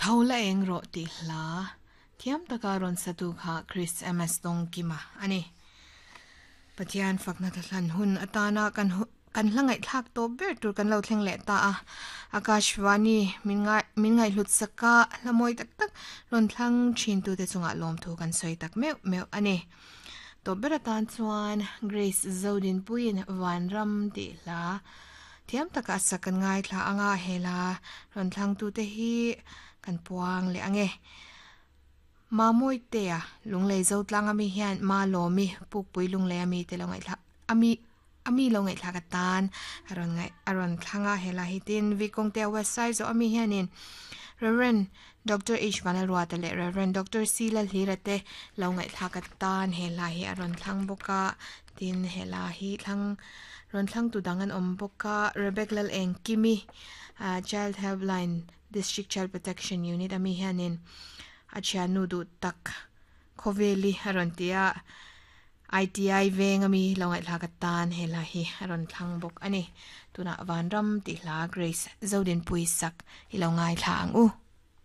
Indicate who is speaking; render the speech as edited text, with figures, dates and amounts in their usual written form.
Speaker 1: เขาละเองโรติลาเทียมตะการอนสตุค่ะคริสเอเมสตงกิมาอันนี้ปะเทียนฝักนัทลันหุนอัตานากันละไงทักโตเบิร์ตูกันเราเทงเลตาอากาศวานีมินไงหลุดสกะละมวยตักลนทั้งชินตูเตจุงะลมทูกันสวยตักเมวอันนี้ตัวเบรตันชวนเกรซโซดินปุยนวันรัมติลาเทียมตะกาสักกันง่ายละอ่างเฮลาลนทั้งตูเตฮีกันปวงเลยอ่างเงมามวยเตียลุงเลยเจ้าตลังอามีเฮียนมาโลมีปุกปุยลุงเลยอามีเตลงไงละอามีลงไงละกันตานอรอนทั้งเฮลาฮิตินวิกงเตียเว็บไซต์โซอามีเฮียนินReverend Dr. H. Vanalwatale Reverend Dr. Sila Lirate laungai thakatan helahi aron thlang boka tin helahi thlang ron thlang tudangan omboka Rebeklal Engkimi Child Helpline District Child Protection Unit ami hanin achanu du tak Khoveli aron tia ITI veng ami laungai thakatan helahi aron thlang bok ani tuna vanram ti la Grace Zodin Puisak ilaungai thang